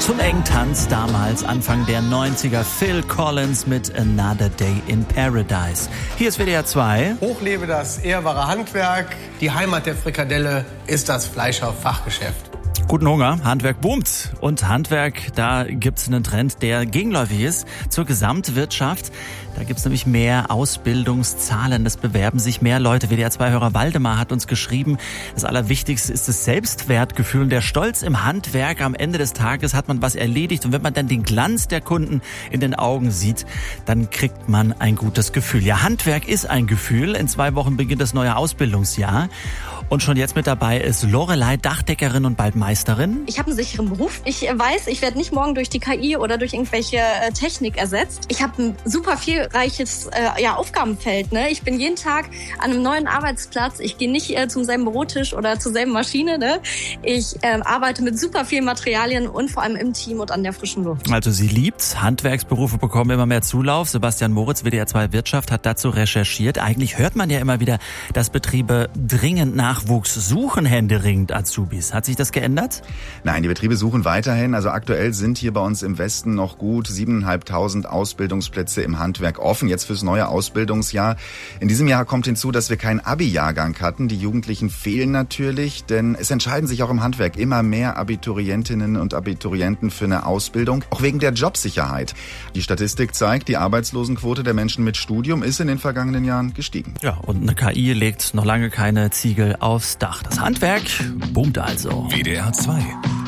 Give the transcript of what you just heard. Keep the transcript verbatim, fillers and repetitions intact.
zum engen Tanz damals, Anfang der neunziger. Phil Collins mit Another Day in Paradise. Hier ist W D R zwei. Hoch lebe das ehrbare Handwerk. Die Heimat der Frikadelle ist das Fleischer Fachgeschäft. Guten Hunger, Handwerk boomt. Und Handwerk, da gibt's einen Trend, der gegenläufig ist zur Gesamtwirtschaft. Da gibt's nämlich mehr Ausbildungszahlen, es bewerben sich mehr Leute. W D R zwei-Hörer Waldemar hat uns geschrieben, das Allerwichtigste ist das Selbstwertgefühl und der Stolz im Handwerk. Am Ende des Tages hat man was erledigt und wenn man dann den Glanz der Kunden in den Augen sieht, dann kriegt man ein gutes Gefühl. Ja, Handwerk ist ein Gefühl. In zwei Wochen beginnt das neue Ausbildungsjahr. Und schon jetzt mit dabei ist Lorelei, Dachdeckerin und bald Meisterin. Ich habe einen sicheren Beruf. Ich weiß, ich werde nicht morgen durch die K I oder durch irgendwelche äh, Technik ersetzt. Ich habe ein super vielreiches äh, ja, Aufgabenfeld. Ne? Ich bin jeden Tag an einem neuen Arbeitsplatz. Ich gehe nicht äh, zum selben Bürotisch oder zur selben Maschine. Ne? Ich äh, arbeite mit super vielen Materialien und vor allem im Team und an der frischen Luft. Also sie liebt's. Handwerksberufe bekommen immer mehr Zulauf. Sebastian Moritz, W D R zwei Wirtschaft, hat dazu recherchiert. Eigentlich hört man ja immer wieder, dass Betriebe dringend nach Nachwuchs suchen händeringend Azubis. Hat sich das geändert? Nein, die Betriebe suchen weiterhin. Also aktuell sind hier bei uns im Westen noch gut siebeneinhalbtausend Ausbildungsplätze im Handwerk offen, jetzt fürs neue Ausbildungsjahr. In diesem Jahr kommt hinzu, dass wir keinen Abi-Jahrgang hatten. Die Jugendlichen fehlen natürlich, denn es entscheiden sich auch im Handwerk immer mehr Abiturientinnen und Abiturienten für eine Ausbildung, auch wegen der Jobsicherheit. Die Statistik zeigt, die Arbeitslosenquote der Menschen mit Studium ist in den vergangenen Jahren gestiegen. Ja, und eine K I legt noch lange keine Ziegel aufs Dach. Das Handwerk boomt also. W D R zwei.